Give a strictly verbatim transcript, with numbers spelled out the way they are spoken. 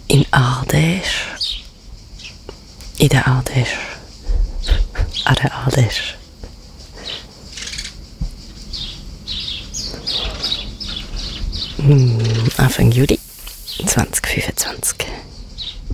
in Ardèche. In der Ardèche. An der Ardèche. Hm, Anfang Juli zwanzig fünfundzwanzig.